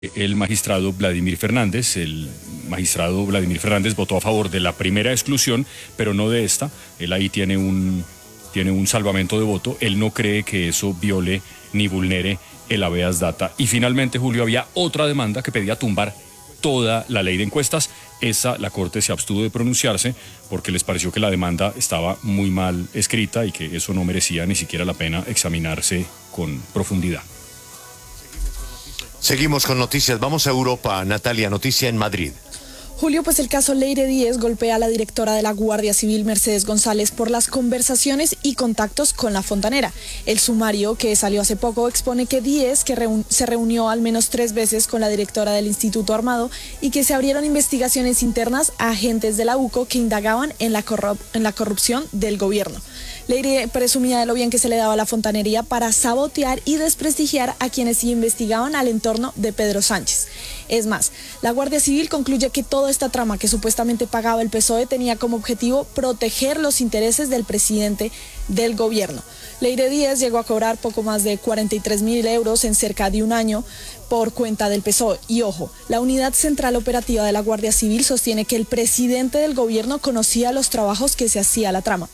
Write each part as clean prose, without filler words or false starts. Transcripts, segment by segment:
El magistrado Vladimir Fernández. El magistrado Vladimir Fernández votó a favor de la primera exclusión, pero no de esta. Él ahí tiene un salvamento de voto. Él no cree que eso viole ni vulnere el habeas data. Y finalmente, Julio, había otra demanda que pedía tumbar toda la ley de encuestas. Esa la Corte se abstuvo de pronunciarse porque les pareció que la demanda estaba muy mal escrita y que eso no merecía ni siquiera la pena examinarse con profundidad. Seguimos con noticias. Vamos a Europa. Natalia, noticia en Madrid. Julio, pues el caso Leire Díez golpea a la directora de la Guardia Civil, Mercedes González, por las conversaciones y contactos con la fontanera. El sumario, que salió hace poco, expone que Díez, se reunió al menos 3 veces con la directora del Instituto Armado y que se abrieron investigaciones internas a agentes de la UCO que indagaban en la corrupción del gobierno. Leire presumía de lo bien que se le daba a la fontanería para sabotear y desprestigiar a quienes investigaban al entorno de Pedro Sánchez. Es más, la Guardia Civil concluye que toda esta trama que supuestamente pagaba el PSOE tenía como objetivo proteger los intereses del presidente del gobierno. Leire Díez llegó a cobrar poco más de 43.000 euros en cerca de un año por cuenta del PSOE. Y ojo, la Unidad Central Operativa de la Guardia Civil sostiene que el presidente del gobierno conocía los trabajos que se hacía la trama.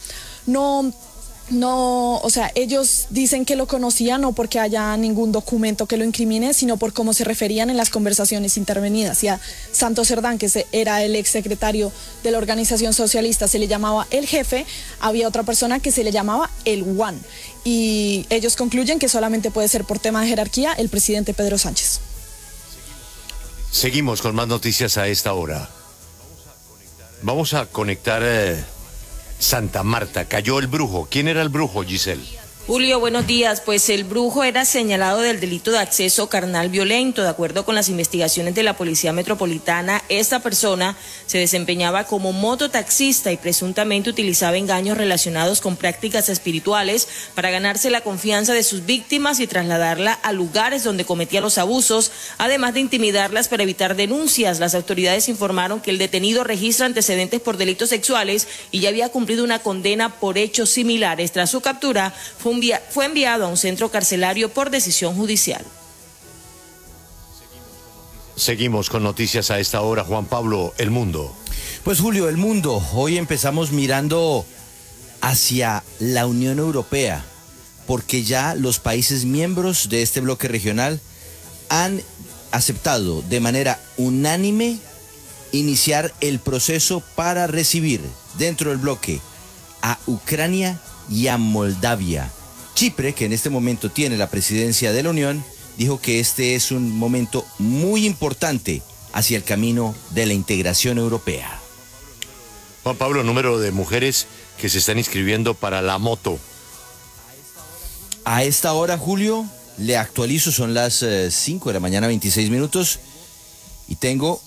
O sea, ellos dicen que lo conocían no porque haya ningún documento que lo incrimine, sino por cómo se referían en las conversaciones intervenidas. Y a Santos Cerdán, que era el exsecretario de la organización socialista, se le llamaba el jefe, había otra persona que se le llamaba el Juan. Y ellos concluyen que solamente puede ser por tema de jerarquía el presidente Pedro Sánchez. Seguimos con más noticias a esta hora. Vamos a conectar Santa Marta. Cayó el brujo. ¿Quién era el brujo, Giselle? Julio, buenos días. Pues el brujo era señalado del delito de acceso carnal violento. De acuerdo con las investigaciones de la Policía Metropolitana, esta persona se desempeñaba como mototaxista y presuntamente utilizaba engaños relacionados con prácticas espirituales para ganarse la confianza de sus víctimas y trasladarla a lugares donde cometía los abusos, además de intimidarlas para evitar denuncias. Las autoridades informaron que el detenido registra antecedentes por delitos sexuales y ya había cumplido una condena por hechos similares. Tras su captura, fue enviado a un centro carcelario por decisión judicial. Seguimos con noticias a esta hora. Juan Pablo, El Mundo. Pues Julio, El Mundo. Hoy empezamos mirando hacia la Unión Europea, porque ya los países miembros de este bloque regional han aceptado de manera unánime iniciar el proceso para recibir dentro del bloque a Ucrania y a Moldavia. Chipre, que en este momento tiene la presidencia de la Unión, dijo que este es un momento muy importante hacia el camino de la integración europea. Juan Pablo, número de mujeres que se están inscribiendo para la moto. A esta hora, Julio, le actualizo, son las 5 de la mañana, 26 minutos, y tengo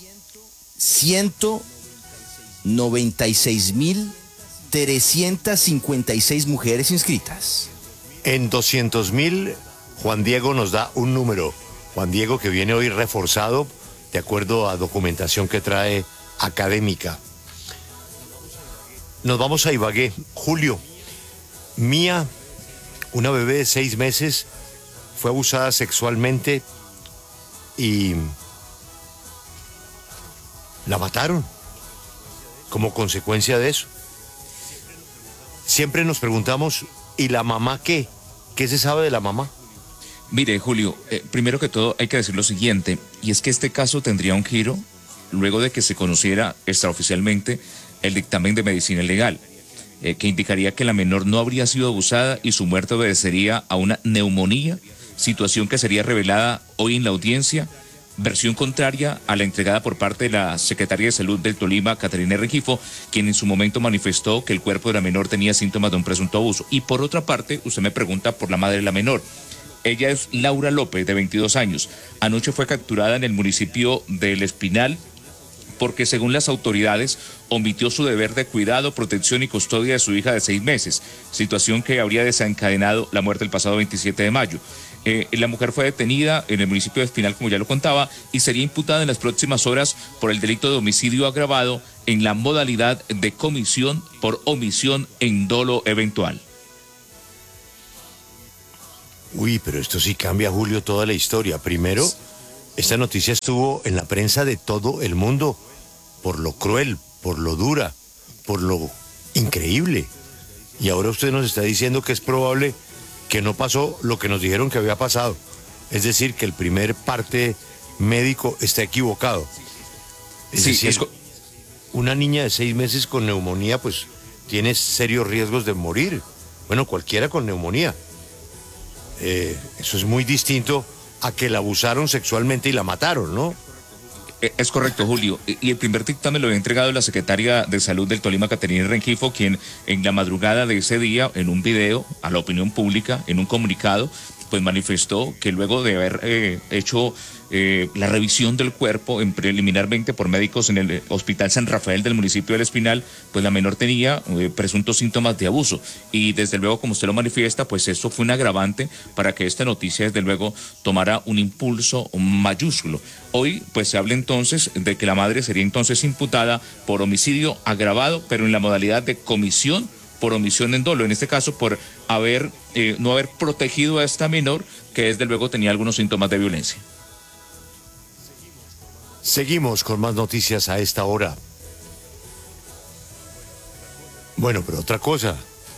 196.356 mujeres inscritas. En 200.000, Juan Diego nos da un número. Juan Diego, que viene hoy reforzado de acuerdo a documentación que trae académica. Nos vamos a Ibagué. Julio, Mía, una bebé de 6 meses, fue abusada sexualmente y la mataron como consecuencia de eso. Siempre nos preguntamos, ¿y la mamá qué? ¿Qué se sabe de la mamá? Mire, Julio, primero que todo hay que decir lo siguiente, y es que este caso tendría un giro luego de que se conociera extraoficialmente el dictamen de medicina legal, que indicaría que la menor no habría sido abusada y su muerte obedecería a una neumonía, situación que sería revelada hoy en la audiencia, versión contraria a la entregada por parte de la Secretaría de Salud del Tolima, Caterina Rengifo, quien en su momento manifestó que el cuerpo de la menor tenía síntomas de un presunto abuso. Y por otra parte, usted me pregunta por la madre de la menor. Ella es Laura López, de 22 años. Anoche fue capturada en el municipio del Espinal porque, según las autoridades, omitió su deber de cuidado, protección y custodia de su hija de 6 meses, situación que habría desencadenado la muerte el pasado 27 de mayo. La mujer fue detenida en el municipio de Espinal, como ya lo contaba, y sería imputada en las próximas horas por el delito de homicidio agravado en la modalidad de comisión por omisión en dolo eventual. Uy, pero esto sí cambia, Julio, toda la historia. Primero, Esta noticia estuvo en la prensa de todo el mundo por lo cruel, por lo dura, por lo increíble. Y ahora usted nos está diciendo que es probable que no pasó lo que nos dijeron que había pasado. Es decir, que el primer parte médico está equivocado. Es decir, una niña de 6 meses con neumonía, pues tiene serios riesgos de morir. Bueno, cualquiera con neumonía. Eso es muy distinto a que la abusaron sexualmente y la mataron, ¿no? Es correcto, Julio. Y el primer dictamen lo había entregado la secretaria de Salud del Tolima, Caterina Rengifo, quien en la madrugada de ese día, en un video a la opinión pública, en un comunicado, pues manifestó que luego de haber hecho la revisión del cuerpo preliminarmente por médicos en el Hospital San Rafael del municipio del Espinal, pues la menor tenía presuntos síntomas de abuso. Y desde luego, como usted lo manifiesta, pues eso fue un agravante para que esta noticia desde luego tomara un impulso mayúsculo. Hoy pues se habla entonces de que la madre sería entonces imputada por homicidio agravado, pero en la modalidad de comisión por omisión en dolo, en este caso por no haber protegido a esta menor que desde luego tenía algunos síntomas de violencia. Seguimos con más noticias a esta hora. Bueno, pero otra cosa.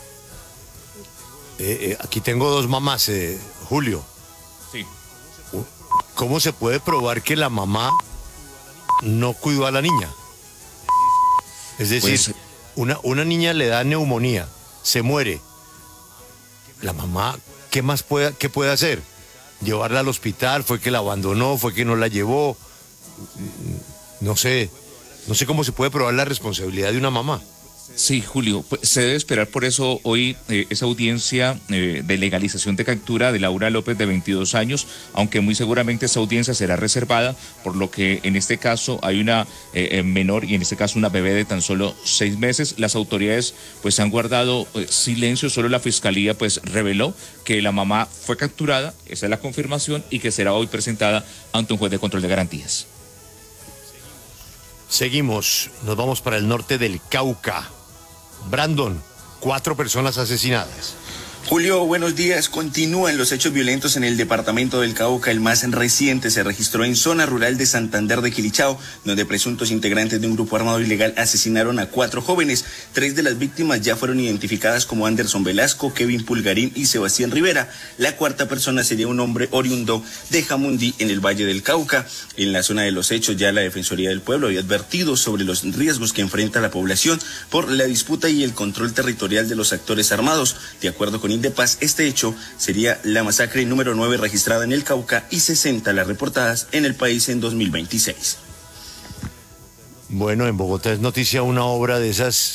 Aquí tengo 2 mamás, Julio. Sí. ¿Cómo se puede probar que la mamá no cuidó a la niña? Es decir, pues, una niña le da neumonía, se muere. La mamá, ¿qué puede hacer? ¿Llevarla al hospital? ¿Fue que la abandonó? ¿Fue que no la llevó? No sé cómo se puede probar la responsabilidad de una mamá. Sí, Julio, pues se debe esperar por eso hoy esa audiencia de legalización de captura de Laura López, de 22 años, aunque muy seguramente esa audiencia será reservada, por lo que en este caso hay una menor y en este caso una bebé de tan solo 6 meses. Las autoridades pues han guardado silencio, solo la fiscalía pues reveló que la mamá fue capturada, esa es la confirmación, y que será hoy presentada ante un juez de control de garantías. Seguimos, nos vamos para el norte del Cauca. Brandon, 4 personas asesinadas. Julio, buenos días. Continúan los hechos violentos en el departamento del Cauca. El más reciente se registró en zona rural de Santander de Quilichao, donde presuntos integrantes de un grupo armado ilegal asesinaron a 4 jóvenes. 3 de las víctimas ya fueron identificadas como Anderson Velasco, Kevin Pulgarín y Sebastián Rivera. La 4ª persona sería un hombre oriundo de Jamundí, en el Valle del Cauca. En la zona de los hechos, ya la Defensoría del Pueblo había advertido sobre los riesgos que enfrenta la población por la disputa y el control territorial de los actores armados. De acuerdo con Indepaz, este hecho sería la masacre número 9 registrada en el Cauca y 60 las reportadas en el país en 2026. Bueno, en Bogotá es noticia una obra de esas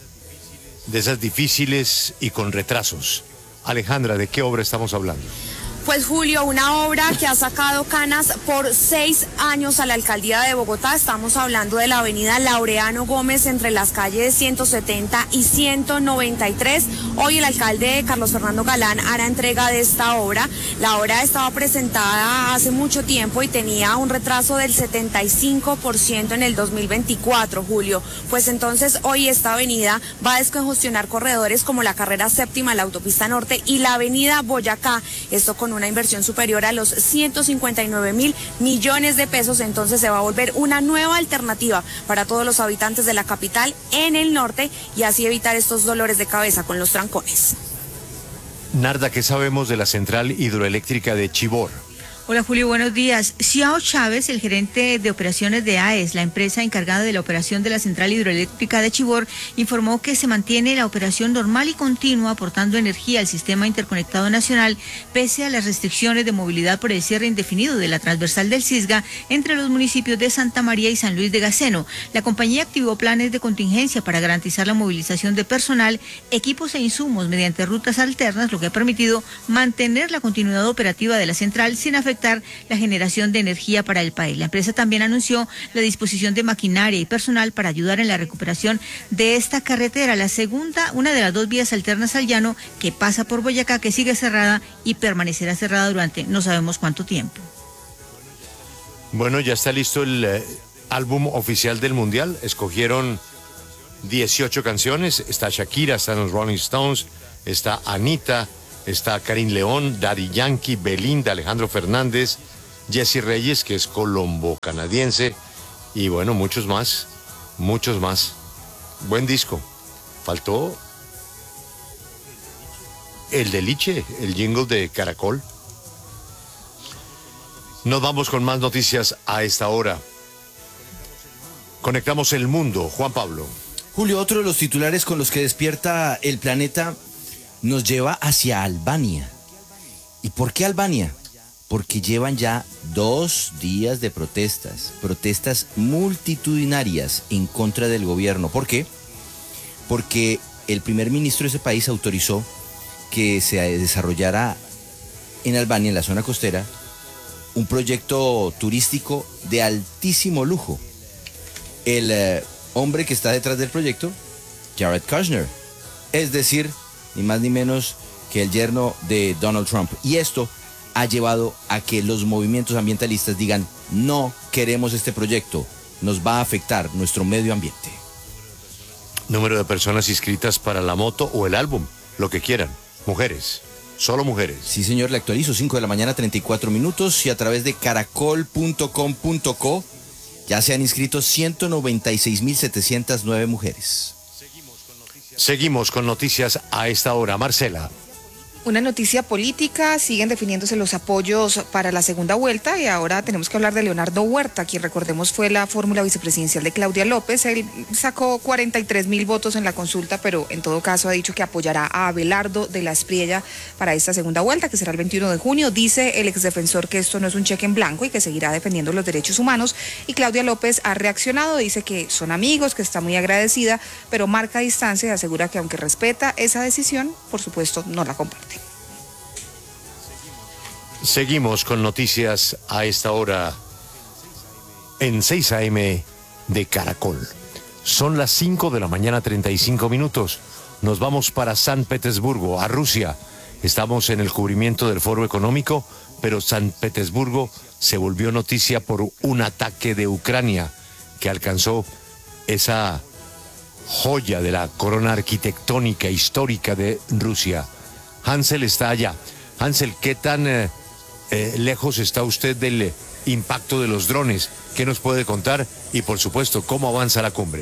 difíciles y con retrasos. Alejandra, ¿de qué obra estamos hablando? Pues Julio, una obra que ha sacado canas por 6 años a la alcaldía de Bogotá. Estamos hablando de la avenida Laureano Gómez entre las calles 170 y 193. Hoy el alcalde Carlos Fernando Galán hará entrega de esta obra. La obra estaba presentada hace mucho tiempo y tenía un retraso del 75% en el 2024, Julio. Pues entonces hoy esta avenida va a descongestionar corredores como la carrera séptima, la autopista norte y la avenida Boyacá. Esto con una inversión superior a los 159.000 millones de pesos, entonces se va a volver una nueva alternativa para todos los habitantes de la capital en el norte y así evitar estos dolores de cabeza con los trancones. Narda, ¿qué sabemos de la central hidroeléctrica de Chivor? Hola Julio, buenos días. Xiao Chávez, el gerente de operaciones de AES, la empresa encargada de la operación de la central hidroeléctrica de Chivor, informó que se mantiene la operación normal y continua aportando energía al sistema interconectado nacional pese a las restricciones de movilidad por el cierre indefinido de la transversal del Cisga entre los municipios de Santa María y San Luis de Gaceno. La compañía activó planes de contingencia para garantizar la movilización de personal, equipos e insumos mediante rutas alternas, lo que ha permitido mantener la continuidad operativa de la central sin afectar la generación de energía para el país. La empresa también anunció la disposición de maquinaria y personal para ayudar en la recuperación de esta carretera, la segunda, una de las 2 vías alternas al llano que pasa por Boyacá, que sigue cerrada y permanecerá cerrada durante no sabemos cuánto tiempo. Bueno, ya está listo el álbum oficial del Mundial. Escogieron 18 canciones. Está Shakira, están los Rolling Stones, está Anita, está Karim León, Daddy Yankee, Belinda, Alejandro Fernández, Jesse Reyes, que es colombo-canadiense, y bueno, muchos más, muchos más. Buen disco. Faltó el de Liche, el jingle de Caracol. Nos vamos con más noticias a esta hora. Conectamos el mundo, Juan Pablo. Julio, otro de los titulares con los que despierta el planeta nos lleva hacia Albania. ¿Y por qué Albania? Porque llevan ya 2 días de protestas multitudinarias en contra del gobierno. ¿Por qué? Porque el primer ministro de ese país autorizó que se desarrollara en Albania, en la zona costera, un proyecto turístico de altísimo lujo. El hombre que está detrás del proyecto, Jared Kushner, es decir, ni más ni menos que el yerno de Donald Trump. Y esto ha llevado a que los movimientos ambientalistas digan: no queremos este proyecto, nos va a afectar nuestro medio ambiente. Número de personas inscritas para la moto o el álbum, lo que quieran. Mujeres, solo mujeres. Sí, señor, le actualizo, 5 de la mañana, 34 minutos, y a través de caracol.com.co ya se han inscrito 196.709 mujeres. Seguimos con noticias a esta hora. Marcela. Una noticia política, siguen definiéndose los apoyos para la segunda vuelta y ahora tenemos que hablar de Leonardo Huerta, quien recordemos fue la fórmula vicepresidencial de Claudia López. Él sacó 43.000 votos en la consulta, pero en todo caso ha dicho que apoyará a Abelardo de la Espriella para esta segunda vuelta, que será el 21 de junio. Dice el exdefensor que esto no es un cheque en blanco y que seguirá defendiendo los derechos humanos. Y Claudia López ha reaccionado, dice que son amigos, que está muy agradecida, pero marca distancia y asegura que aunque respeta esa decisión, por supuesto no la comparte. Seguimos con noticias a esta hora en 6 a.m. de Caracol. Son las 5 de la mañana, 35 minutos. Nos vamos para San Petersburgo, a Rusia. Estamos en el cubrimiento del Foro Económico, pero San Petersburgo se volvió noticia por un ataque de Ucrania que alcanzó esa joya de la corona arquitectónica histórica de Rusia. Hansel está allá. Hansel, ¿qué tan lejos está usted del impacto de los drones? ¿Qué nos puede contar? Y por supuesto, ¿cómo avanza la cumbre?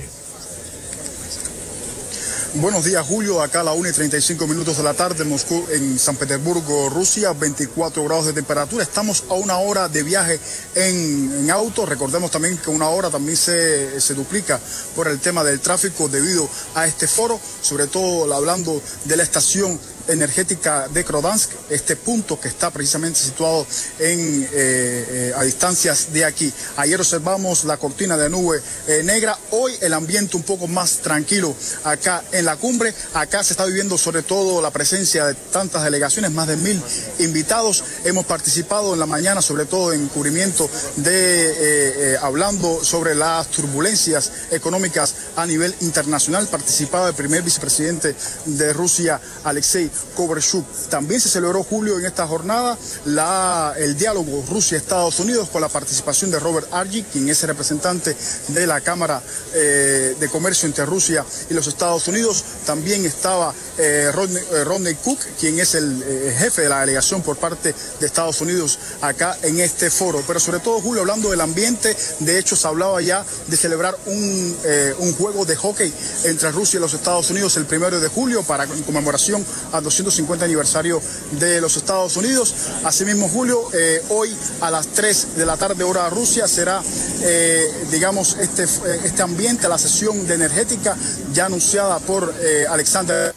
Buenos días, Julio. Acá a la 1:35 de la tarde en Moscú, en San Petersburgo, Rusia, 24 grados de temperatura. Estamos a 1 hora de viaje en auto. Recordemos también que 1 hora también se duplica por el tema del tráfico debido a este foro, sobre todo hablando de la estación energética de Krodansk, este punto que está precisamente situado a distancias de aquí. Ayer observamos la cortina de nube negra, hoy el ambiente un poco más tranquilo acá en la cumbre. Acá se está viviendo sobre todo la presencia de tantas delegaciones, más de 1.000 invitados. Hemos participado en la mañana, sobre todo en cubrimiento hablando sobre las turbulencias económicas a nivel internacional. Participaba el primer vicepresidente de Rusia, Alexei Koverchuk. También se celebró, Julio, en esta jornada el diálogo Rusia-Estados Unidos con la participación de Robert Argy, quien es el representante de la Cámara de Comercio entre Rusia y los Estados Unidos. También estaba Rodney Cook, quien es el jefe de la delegación por parte de Estados Unidos acá en este foro. Pero sobre todo, Julio, hablando del ambiente, de hecho se hablaba ya de celebrar un juego de hockey entre Rusia y los Estados Unidos el 1 de julio en conmemoración al 250 aniversario de los Estados Unidos. Asimismo, Julio, hoy a las 3 de la tarde hora Rusia será, digamos, este ambiente, la sesión de energética ya anunciada por Alexander.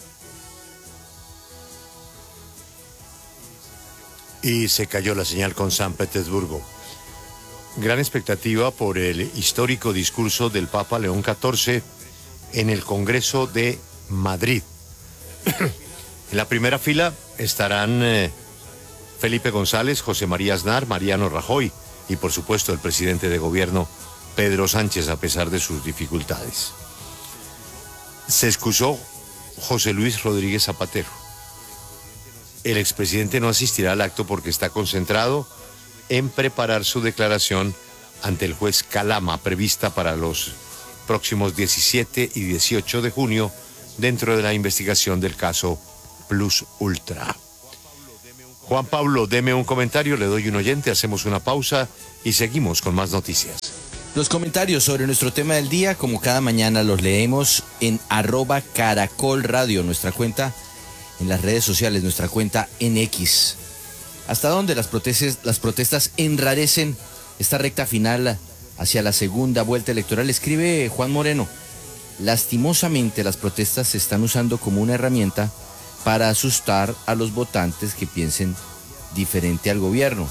Y se cayó la señal con San Petersburgo. Gran expectativa por el histórico discurso del Papa León XIV en el Congreso de Madrid. En la primera fila estarán Felipe González, José María Aznar, Mariano Rajoy y por supuesto el presidente de gobierno Pedro Sánchez, a pesar de sus dificultades. Se excusó José Luis Rodríguez Zapatero. El expresidente no asistirá al acto porque está concentrado en preparar su declaración ante el juez Calama, prevista para los próximos 17 y 18 de junio, dentro de la investigación del caso Plus Ultra. Juan Pablo, deme un comentario, le doy un oyente, hacemos una pausa y seguimos con más noticias. Los comentarios sobre nuestro tema del día, como cada mañana, los leemos en @caracolradio, nuestra cuenta en las redes sociales, nuestra cuenta en X. ¿Hasta dónde las protestas enrarecen esta recta final hacia la segunda vuelta electoral? Escribe Juan Moreno. Lastimosamente, las protestas se están usando como una herramienta para asustar a los votantes que piensen diferente al gobierno.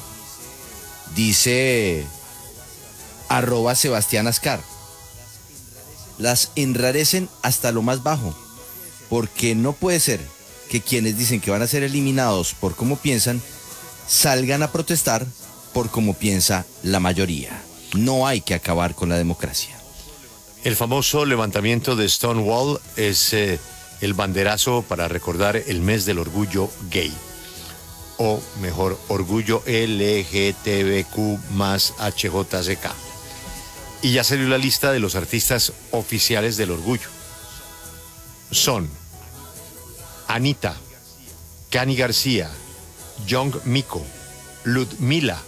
Dice @Sebastián Ascar. Las enrarecen hasta lo más bajo, porque no puede ser que quienes dicen que van a ser eliminados por cómo piensan, salgan a protestar por cómo piensa la mayoría. No hay que acabar con la democracia. El famoso levantamiento de Stonewall es el banderazo para recordar el mes del orgullo gay. O mejor, orgullo LGTBQ más HJCK. Y ya salió la lista de los artistas oficiales del orgullo. Son Anita, Cani García, Young Miko, Ludmila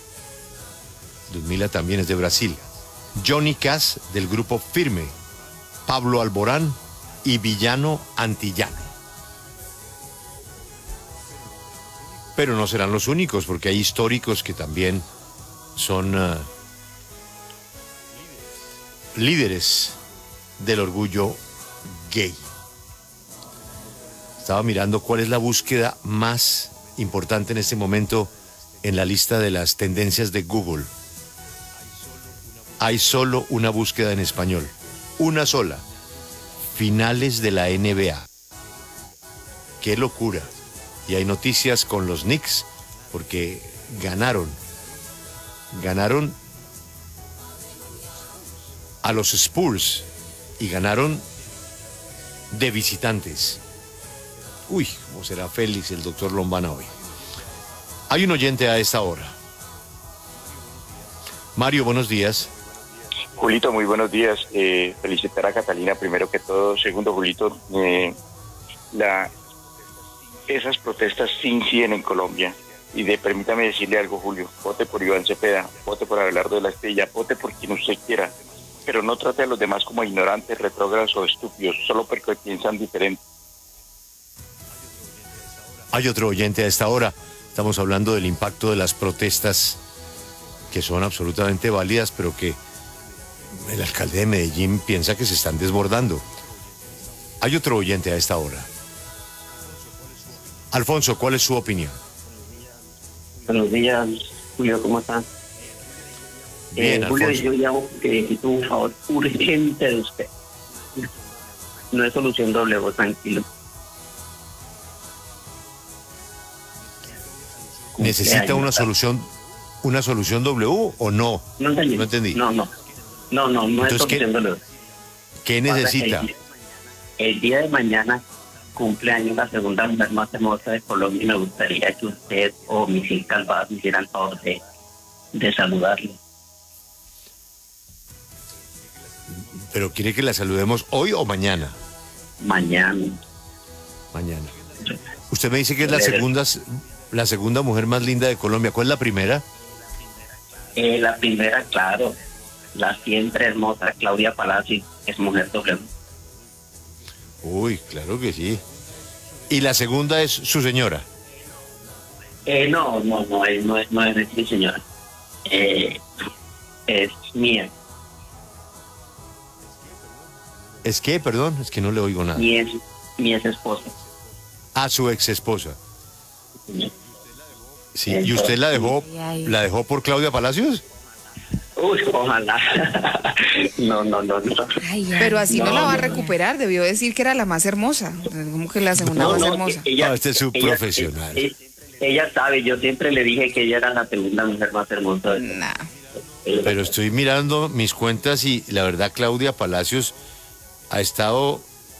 también es de Brasil, Johnny Cash del grupo Firme, Pablo Alborán y Villano Antillano. Pero no serán los únicos, porque hay históricos que también son líderes del orgullo gay. Estaba mirando cuál es la búsqueda más importante en este momento en la lista de las tendencias de Google. Hay solo una búsqueda en español, una sola: finales de la NBA. ¡Qué locura! Y hay noticias con los Knicks, porque ganaron a los Spurs y ganaron de visitantes. Uy, cómo será feliz el doctor Lombana hoy. Hay un oyente a esta hora. Mario, buenos días. Julito, muy buenos días. Felicitar a Catalina primero que todo. Segundo, Julito, esas protestas sí inciden en Colombia. Y permítame decirle algo, Julio. Vote por Iván Cepeda, vote por Abelardo de la Estrella, vote por quien usted quiera. Pero no trate a los demás como ignorantes, retrógrados o estúpidos, solo porque piensan diferente. Hay otro oyente a esta hora. Estamos hablando del impacto de las protestas, que son absolutamente válidas, pero que el alcalde de Medellín piensa que se están desbordando. Hay otro oyente a esta hora. Alfonso, ¿cuál es su opinión? Buenos días, Julio, ¿cómo estás? Bien, Julio, Alfonso. yo llamo porque necesito un favor urgente de usted. No es solución doble, vos tranquilo. ¿Necesita una solución W o no? No entendí. No entendí. No es Entonces, solución doble. ¿Qué necesita? El día de mañana cumpleaños la segunda mujer más hermosa de Colombia y me gustaría que usted o Misil Calvado me hicieran favor de saludarle. ¿Pero quiere que la saludemos hoy o mañana? Mañana. Mañana. Usted me dice que es la segunda mujer más linda de Colombia. ¿Cuál es la primera? La primera, claro, la siempre hermosa Claudia Palacio, es mujer doble. Uy, claro que sí. ¿Y la segunda es su señora? No es mi señora. Es mía. ¿Es qué? Perdón, es que no le oigo nada. Mi ex esposa. Ah, su ex esposa. Sí, ¿y Entonces, usted la dejó por Claudia Palacios? Uy, ojalá. No. Pero así no la va a recuperar, debió decir que era la más hermosa, como que la segunda más hermosa. Este es su profesional. Ella sabe, yo siempre le dije que ella era la segunda mujer más hermosa. Pero estoy mirando mis cuentas y la verdad Claudia Palacios ha estado...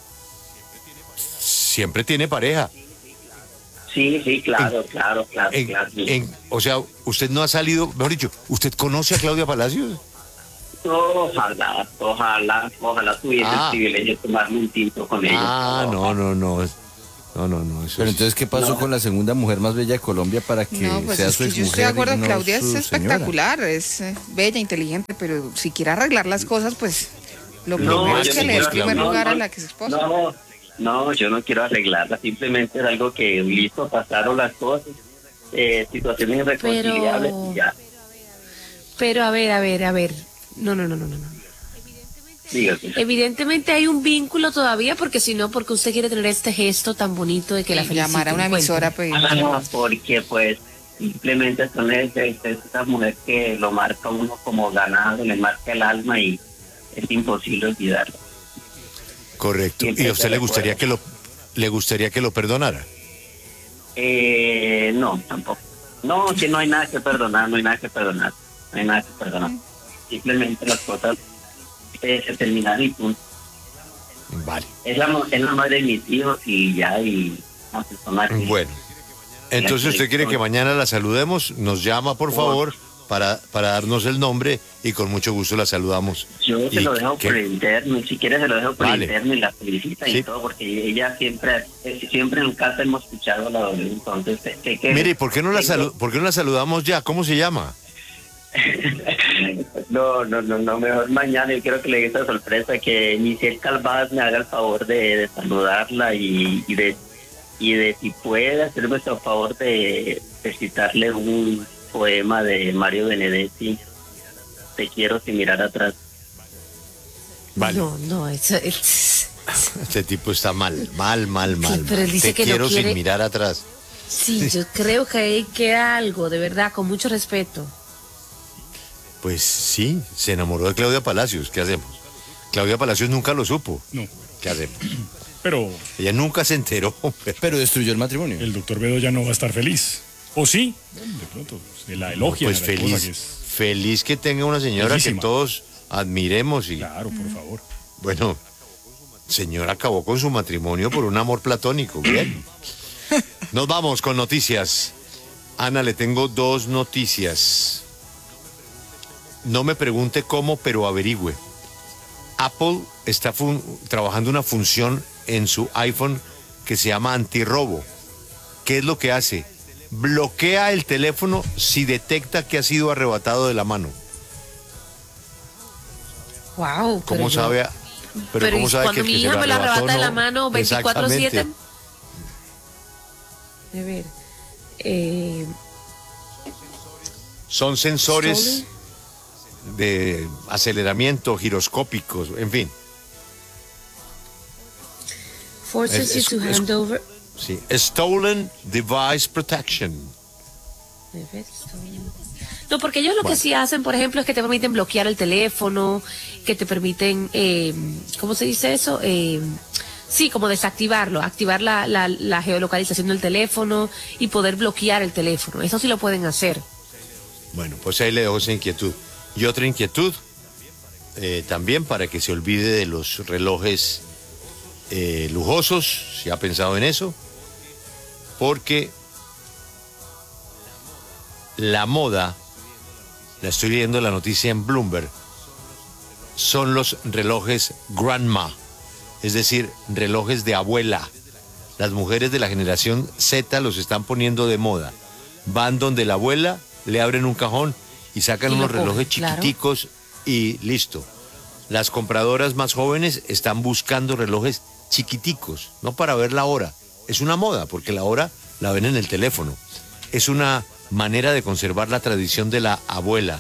Siempre tiene pareja. Sí, claro. O sea, usted no ha salido, mejor dicho, ¿usted conoce a Claudia Palacios? Ojalá tuviese el privilegio de tomarme un tinto con ella. No. Eso Pero entonces, ¿qué pasó con la segunda mujer más bella de Colombia para que No, pues sea es su que exmujer? yo estoy de acuerdo, y no Claudia su es espectacular, es bella, inteligente, pero si quiere arreglar las cosas, pues lo primero es que le dé el primer lugar a la que es esposa. No, yo no quiero arreglarla, simplemente es algo que listo, pasaron las cosas, situaciones irreconciliables y ya. Pero a ver. No. Dígate. Evidentemente hay un vínculo todavía, porque si no, porque usted quiere tener este gesto tan bonito de que la felicite. Llamar a una emisora, pues. Porque pues simplemente son esa mujer que lo marca uno como ganado, le marca el alma y es imposible olvidarlo. Correcto. ¿Y a usted le gustaría que lo perdonara? No, tampoco. No, que no hay nada que perdonar. Simplemente las cosas se terminaron y punto. Vale. Es la madre de mis hijos y ya, y una persona que... Bueno, entonces usted quiere que mañana la saludemos, nos llama por favor para darnos el nombre y con mucho gusto la saludamos. Yo se lo dejo por interno, si quiere se lo dejo por interno y la felicita y todo, porque ella siempre en casa hemos escuchado la doble, entonces... Mire, ¿por qué no la saludamos ya? ¿Cómo se llama? No, mejor mañana. Yo quiero que le dé esta sorpresa, que Michelle Calvás me haga el favor de saludarla y de si puede hacerme el favor de citarle un poema de Mario Benedetti, Te quiero sin mirar atrás. Vale. No, eso Este tipo está mal. Pero él dice Te que quiero no quiere... sin mirar atrás. Sí, yo creo que ahí queda algo, de verdad, con mucho respeto. Pues sí, se enamoró de Claudia Palacios. ¿Qué hacemos? Claudia Palacios nunca lo supo. No. ¿Qué hacemos? Pero... Ella nunca se enteró. Pero destruyó el matrimonio. El doctor Bedoya no va a estar feliz. ¿O sí? De pronto, se la elogia. Pues feliz que tenga una señora bellísima, que todos admiremos. Claro, por favor. Bueno, señora acabó con su matrimonio por un amor platónico. Bien. Nos vamos con noticias. Ana, le tengo 2 noticias. No me pregunte cómo, pero averigüe. Apple está trabajando una función en su iPhone que se llama antirrobo. ¿Qué es lo que hace? Bloquea el teléfono si detecta que ha sido arrebatado de la mano. Wow. ¿Cómo sabe? Pero ¿cómo sabe cuando que mi el que hija se me lo la arrebata de la no? mano 24/7. A ver. Son sensores de aceleramiento, giroscópicos, en fin. Forces you to hand over. Sí, Stolen Device Protection. No, porque ellos lo que sí hacen, por ejemplo, es que te permiten bloquear el teléfono, que te permiten, ¿cómo se dice eso? Sí, como desactivarlo, activar la geolocalización del teléfono y poder bloquear el teléfono. Eso sí lo pueden hacer. Bueno, pues ahí le dejo esa inquietud. Y otra inquietud, también para que se olvide de los relojes lujosos, si ha pensado en eso, porque la moda, la estoy leyendo la noticia en Bloomberg, son los relojes grandma, es decir, relojes de abuela. Las mujeres de la generación Z los están poniendo de moda. Van donde la abuela, le abren un cajón y sacan unos relojes chiquiticos, claro, y listo. Las compradoras más jóvenes están buscando relojes chiquiticos, no para ver la hora. Es una moda, porque la hora la ven en el teléfono. Es una manera de conservar la tradición de la abuela.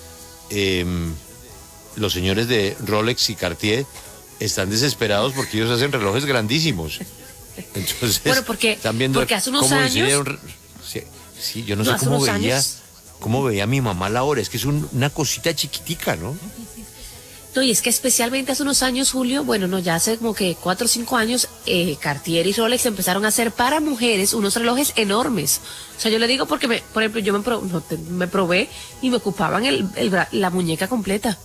Los señores de Rolex y Cartier están desesperados porque ellos hacen relojes grandísimos. Entonces, bueno, porque hace unos años... Sí, yo no sé cómo veía mi mamá la hora. Es que es una cosita chiquitica, ¿no? No, y es que especialmente hace unos años, Julio, bueno, no, ya hace como que 4 o 5 años, Cartier y Rolex empezaron a hacer para mujeres unos relojes enormes. O sea, yo le digo porque, por ejemplo, yo me probé y me ocupaban la muñeca completa.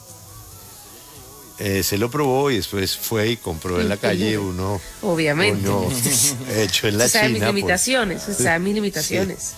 Se lo probó y después fue y compró en la calle uno. Obviamente. Uno hecho en la China. Mis limitaciones, mis limitaciones. Sí.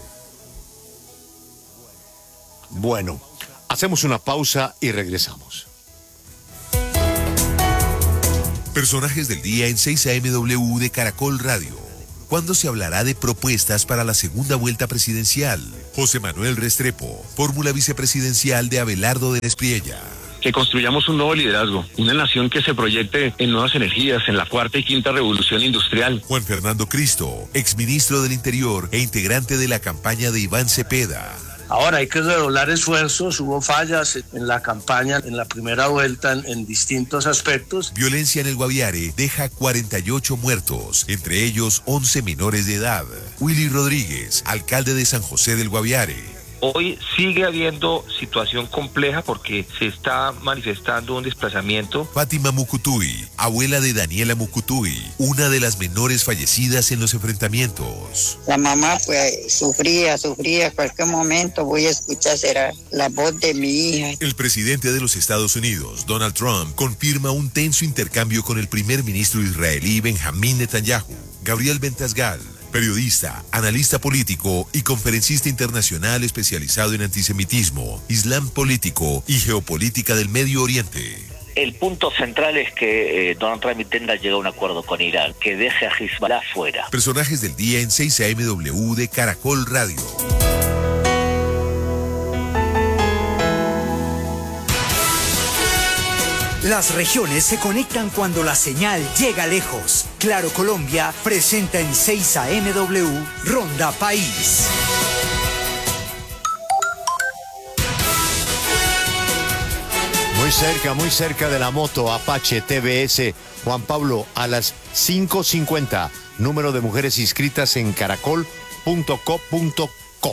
Bueno, hacemos una pausa y regresamos. Personajes del día en 6 AMW de Caracol Radio. ¿Cuándo se hablará de propuestas para la segunda vuelta presidencial? José Manuel Restrepo, fórmula vicepresidencial de Abelardo de Espriella. Que construyamos un nuevo liderazgo, una nación que se proyecte en nuevas energías, en la cuarta y quinta revolución industrial. Juan Fernando Cristo, exministro del Interior e integrante de la campaña de Iván Cepeda. Ahora hay que redoblar esfuerzos, hubo fallas en la campaña, en la primera vuelta en distintos aspectos. Violencia en el Guaviare deja 48 muertos, entre ellos 11 menores de edad. Willy Rodríguez, alcalde de San José del Guaviare. Hoy sigue habiendo situación compleja porque se está manifestando un desplazamiento. Fátima Mucutuy, abuela de Daniela Mucutuy, una de las menores fallecidas en los enfrentamientos. La mamá pues sufría, cualquier momento voy a escuchar será la voz de mi hija. El presidente de los Estados Unidos, Donald Trump, confirma un tenso intercambio con el primer ministro israelí Benjamín Netanyahu. Gabriel Ventasgal, periodista, analista político y conferencista internacional especializado en antisemitismo, islam político y geopolítica del Medio Oriente. El punto central es que Donald Trump intenta llegar a un acuerdo con Irán, que deje a Hezbollah fuera. Personajes del día en 6 AMW de Caracol Radio. Las regiones se conectan cuando la señal llega lejos. Claro Colombia presenta en 6 AMW Ronda País. Muy cerca de la moto Apache TBS. Juan Pablo, a las 5:50, número de mujeres inscritas en caracol.co.co.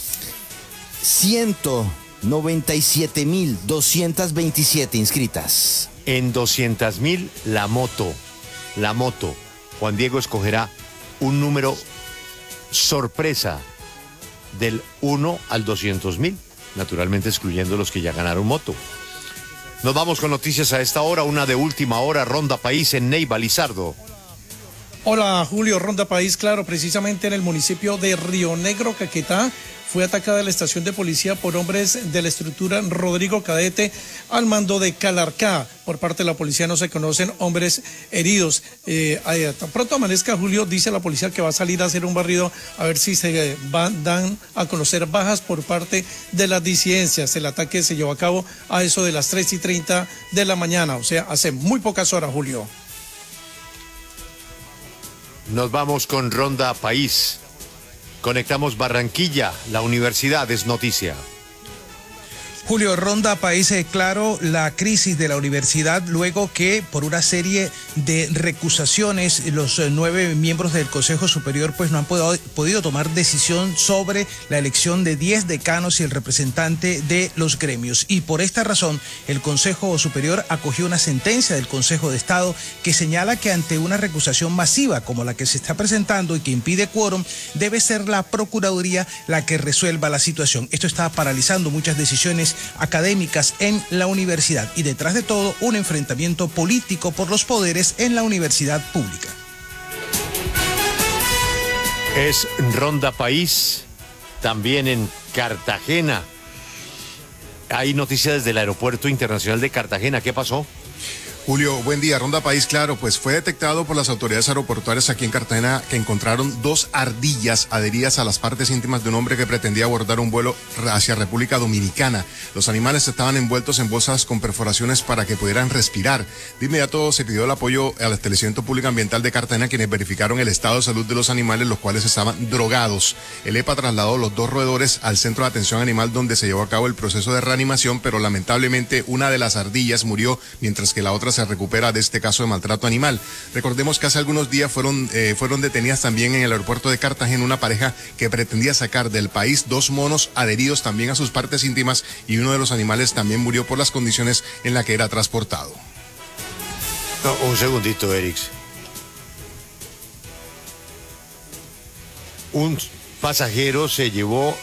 197.227 inscritas. En 200.000 la moto. Juan Diego escogerá un número sorpresa del 1 al 200.000, naturalmente excluyendo los que ya ganaron moto. Nos vamos con noticias a esta hora, una de última hora, Ronda País en Neiva, Lizardo. Hola Julio, Ronda País, claro, precisamente en el municipio de Río Negro, Caquetá, fue atacada la estación de policía por hombres de la estructura Rodrigo Cadete al mando de Calarcá. Por parte de la policía no se conocen hombres heridos. Tan pronto amanezca, Julio, dice la policía que va a salir a hacer un barrido a ver si se dan a conocer bajas por parte de las disidencias. El ataque se llevó a cabo a eso de las 3:30 de la mañana, o sea, hace muy pocas horas, Julio. Nos vamos con Ronda País. Conectamos Barranquilla, la universidad es noticia. Julio, Ronda País, claro, la crisis de la universidad luego que por una serie de recusaciones los 9 miembros del Consejo Superior pues no han podido tomar decisión sobre la elección de 10 decanos y el representante de los gremios. Y por esta razón el Consejo Superior acogió una sentencia del Consejo de Estado que señala que ante una recusación masiva como la que se está presentando y que impide quórum, debe ser la Procuraduría la que resuelva la situación. Esto está paralizando muchas decisiones académicas en la universidad y detrás de todo un enfrentamiento político por los poderes en la universidad pública. Es Ronda País, también en Cartagena. Hay noticias desde el Aeropuerto Internacional de Cartagena. ¿Qué pasó? Julio, buen día. Ronda País, claro, pues fue detectado por las autoridades aeroportuarias aquí en Cartagena que encontraron 2 ardillas adheridas a las partes íntimas de un hombre que pretendía abordar un vuelo hacia República Dominicana. Los animales estaban envueltos en bolsas con perforaciones para que pudieran respirar. De inmediato se pidió el apoyo al establecimiento público ambiental de Cartagena, quienes verificaron el estado de salud de los animales, los cuales estaban drogados. El EPA trasladó los 2 roedores al centro de atención animal donde se llevó a cabo el proceso de reanimación, pero lamentablemente una de las ardillas murió mientras que la otra se recupera de este caso de maltrato animal. Recordemos que hace algunos días fueron detenidas también en el aeropuerto de Cartagena una pareja que pretendía sacar del país 2 monos adheridos también a sus partes íntimas y uno de los animales también murió por las condiciones en las que era transportado. No, un segundito, Erix. Un pasajero se llevó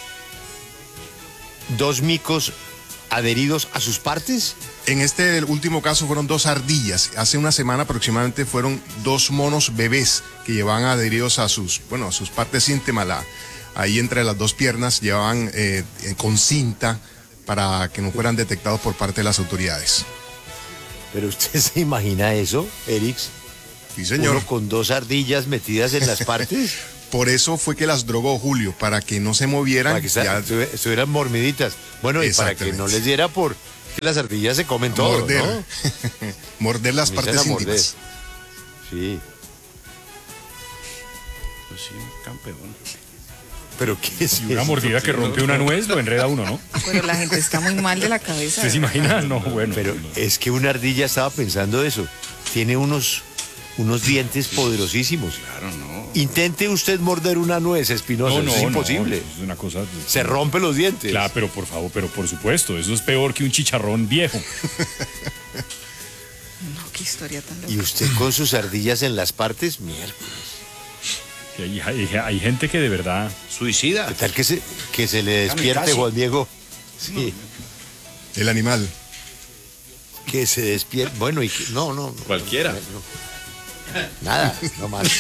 2 micos adheridos a sus partes. En este último caso fueron 2 ardillas. Hace una semana aproximadamente fueron 2 monos bebés que llevaban adheridos a sus partes íntimas. Ahí entre las 2 piernas llevaban con cinta para que no fueran detectados por parte de las autoridades. Pero usted se imagina eso, Erix. Sí, señor. Uno con 2 ardillas metidas en las partes. Por eso fue que las drogó Julio, para que no se movieran. Para que estuvieran mormiditas. Bueno, y para que no les diera por que las ardillas se comen todo, morder. ¿no? Morder las partes íntimas. Sí. Pues sí, campeón. Pero qué es una mordida que rompe una nuez lo enreda uno, ¿no? Pero la gente está muy mal de la cabeza. ¿Usted se imagina? No, bueno. Pero es que una ardilla, estaba pensando eso, tiene unos dientes poderosísimos. Claro, no. Intente usted morder una nuez, Espinosa, es imposible. No, es una cosa... Se rompe los dientes. Claro, pero por favor, pero por supuesto, eso es peor que un chicharrón viejo. No, qué historia tan loca. Y usted con sus ardillas en las partes, miércoles. Hay gente que de verdad... Suicida. ¿Qué tal que se le despierte, Juan Diego? Sí. El animal. Que se despierte. Bueno, y que, no. Cualquiera. Nada, no más.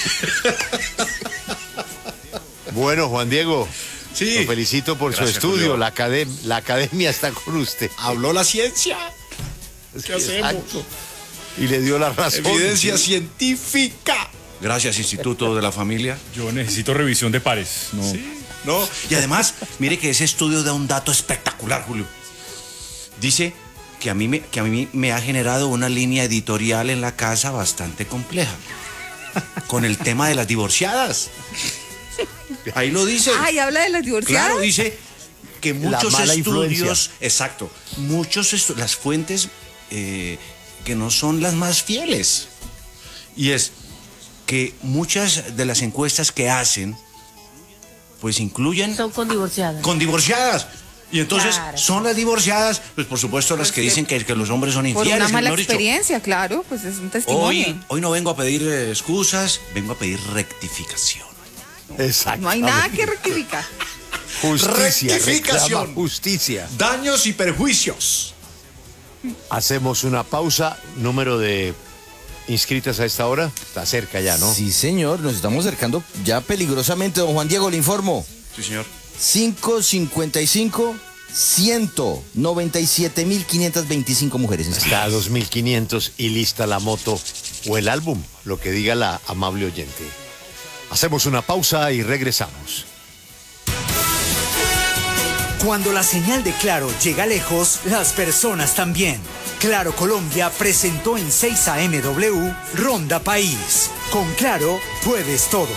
Bueno, Juan Diego. Sí. Lo felicito por Gracias, su estudio. Julio. La academia está con usted. Habló la ciencia. ¿Qué hacemos? Exacto. Y le dio la razón. Evidencia científica. Gracias, Instituto de la Familia. Yo necesito revisión de pares. No. Sí. No. Y además, mire que ese estudio da un dato espectacular, Julio. Dice que a mí me ha generado una línea editorial en la casa bastante compleja. Con el tema de las divorciadas. Ahí lo dice. Ay, habla de las divorciadas. Claro, dice que muchos mala estudios, influencia. exacto, las fuentes que no son las más fieles. Y es que muchas de las encuestas que hacen, pues incluyen... Son con divorciadas. Con divorciadas. Y entonces Claro. son las divorciadas, pues por supuesto las que dicen que los hombres son Por infieles. una mala mejor dicho. experiencia, claro, pues es un testimonio. Hoy no vengo a pedir excusas, vengo a pedir rectificación. Exacto. No hay nada que rectificar. Justicia. Rectificación. Reclama justicia. Daños y perjuicios. Hacemos una pausa. Número de inscritas a esta hora. Está cerca ya, ¿no? Sí, señor, nos estamos acercando ya peligrosamente. Don Juan Diego, le informo. Sí, señor. 555, 197.525 mujeres inscritas. Está a 2.500 y lista la moto o el álbum, lo que diga la amable oyente. Hacemos una pausa y regresamos. Cuando la señal de Claro llega lejos, las personas también. Claro Colombia presentó en 6 AMW Ronda País. Con Claro puedes todo.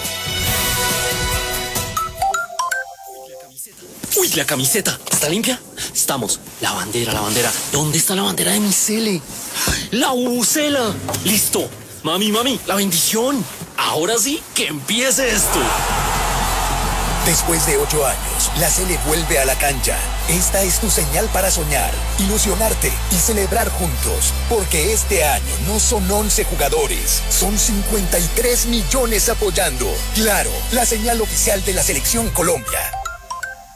Uy, la camiseta. ¿Está limpia? Estamos. La bandera. ¿Dónde está la bandera de mi cele? La bubucela. Listo. Mami, la bendición. Ahora sí, que empiece esto. Después de 8 años, la Sele vuelve a la cancha. Esta es tu señal para soñar, ilusionarte y celebrar juntos. Porque este año no son 11 jugadores, son 53 millones apoyando. Claro, la señal oficial de la Selección Colombia.